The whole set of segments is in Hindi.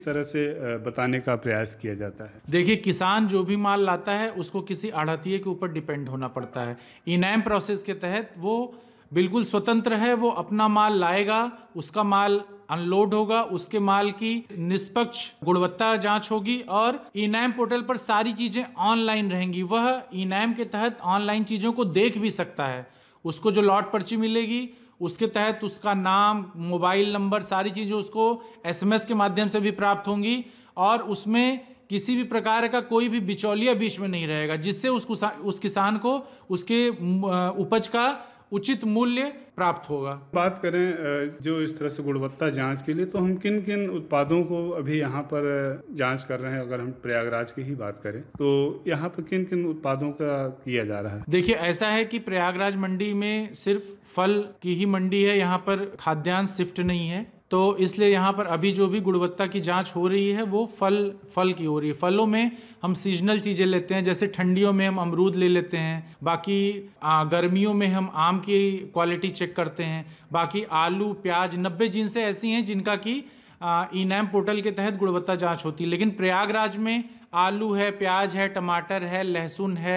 तरह से बताने का प्रयास किया जाता है? देखिए, किसान जो भी माल लाता है उसको किसी आढ़तिये के ऊपर डिपेंड होना पड़ता है। इनाम प्रोसेस के तहत वो बिल्कुल स्वतंत्र है, वो अपना माल लाएगा, उसका माल अनलोड होगा, उसके माल की निष्पक्ष गुणवत्ता जांच होगी और इनाम पोर्टल पर सारी चीजें ऑनलाइन रहेंगी। वह इनाम के तहत ऑनलाइन चीजों को देख भी सकता है। उसको जो लॉट पर्ची मिलेगी उसके तहत उसका नाम, मोबाइल नंबर, सारी चीजें उसको एसएमएस के माध्यम से भी प्राप्त होंगी और उसमें किसी भी प्रकार का कोई भी बिचौलिया बीच में नहीं रहेगा, जिससे उस किसान को उसके उपज का उचित मूल्य प्राप्त होगा। बात करें जो इस तरह से गुणवत्ता जांच के लिए, तो हम किन किन उत्पादों को अभी यहाँ पर जांच कर रहे हैं? अगर हम प्रयागराज की ही बात करें तो यहाँ पर किन किन उत्पादों का किया जा रहा है? देखिए, ऐसा है कि प्रयागराज मंडी में सिर्फ फल की ही मंडी है, यहाँ पर खाद्यान्न शिफ्ट नहीं है, तो इसलिए यहाँ पर अभी जो भी गुणवत्ता की जांच हो रही है वो फल की हो रही है। फलों में हम सीजनल चीज़ें लेते हैं, जैसे ठंडियों में हम अमरूद ले लेते हैं, बाकी गर्मियों में हम आम की क्वालिटी चेक करते हैं, बाकी आलू, प्याज 90 जिनसे ऐसी हैं जिनका कि इनाम पोर्टल के तहत गुणवत्ता जांच होती है। लेकिन प्रयागराज में आलू है, प्याज है, टमाटर है, लहसुन है,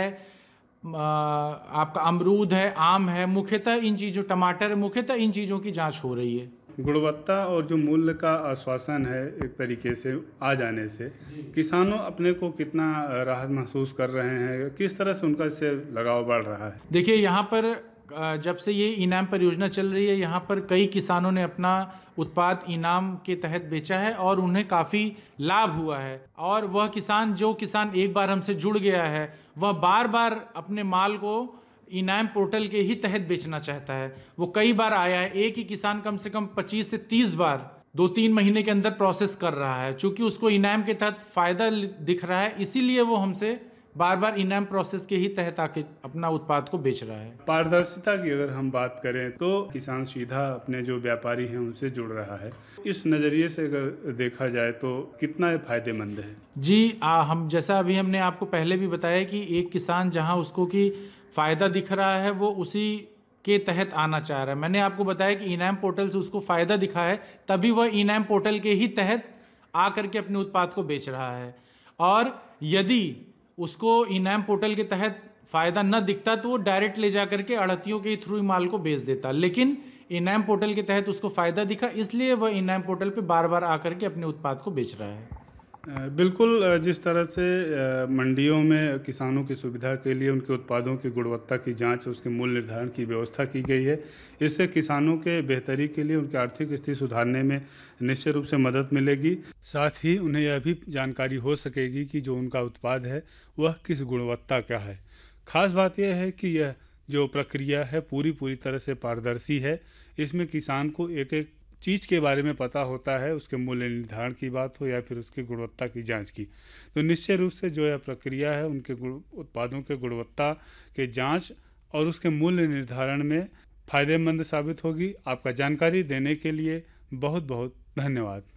आपका अमरूद है, आम है, मुख्यतः इन चीज़ों, टमाटर है, मुख्यतः इन चीज़ों की जांच हो रही है। गुणवत्ता और जो मूल्य का आश्वासन है एक तरीके से आ जाने से किसानों अपने को कितना राहत महसूस कर रहे हैं? किस तरह से उनका इससे लगाव बढ़ रहा है? देखिए, यहाँ पर जब से ये इनाम परियोजना चल रही है, यहाँ पर कई किसानों ने अपना उत्पाद इनाम के तहत बेचा है और उन्हें काफ़ी लाभ हुआ है। और वह जो किसान एक बार हमसे जुड़ गया है, वह बार बार अपने माल को इनाम पोर्टल के ही तहत बेचना चाहता है। वो कई बार आया है, एक ही किसान कम से कम 25 से 30 बार 2-3 महीने के अंदर प्रोसेस कर रहा है। चूंकि उसको इनाम के तहत फायदा दिख रहा है, इसीलिए वो हमसे बार बार इनाम प्रोसेस के ही तहत आके अपना उत्पाद को बेच रहा है। पारदर्शिता की अगर हम बात करें तो किसान सीधा अपने जो व्यापारी हैं उनसे जुड़ रहा है। इस नज़रिए से अगर देखा जाए तो कितना फायदेमंद है? जी, हम जैसा अभी हमने आपको पहले भी बताया कि एक किसान जहां उसको की फ़ायदा दिख रहा है वो उसी के तहत आना चाह रहा है। मैंने आपको बताया कि इनाम पोर्टल से उसको फ़ायदा दिखा है, तभी वह इनाम पोर्टल के ही तहत आकर के अपने उत्पाद को बेच रहा है। और यदि उसको इनाम पोर्टल के तहत फ़ायदा न दिखता तो वो डायरेक्ट ले जा करके आढ़तियों के थ्रू माल को बेच देता, लेकिन इनाम पोर्टल के तहत उसको फ़ायदा दिखा, इसलिए वह इनाम पोर्टल पे बार बार आकर के अपने उत्पाद को बेच रहा है। बिल्कुल, जिस तरह से मंडियों में किसानों की सुविधा के लिए उनके उत्पादों की गुणवत्ता की जांच, उसके मूल्य निर्धारण की व्यवस्था की गई है, इससे किसानों के बेहतरी के लिए उनकी आर्थिक स्थिति सुधारने में निश्चित रूप से मदद मिलेगी। साथ ही उन्हें यह भी जानकारी हो सकेगी कि जो उनका उत्पाद है वह किस गुणवत्ता का है। खास बात यह है कि यह जो प्रक्रिया है पूरी तरह से पारदर्शी है। इसमें किसान को एक एक चीज़ के बारे में पता होता है, उसके मूल्य निर्धारण की बात हो या फिर उसकी गुणवत्ता की जांच की। तो निश्चय रूप से जो यह प्रक्रिया है उनके उत्पादों के गुणवत्ता के जांच और उसके मूल्य निर्धारण में फ़ायदेमंद साबित होगी। आपका जानकारी देने के लिए बहुत बहुत धन्यवाद।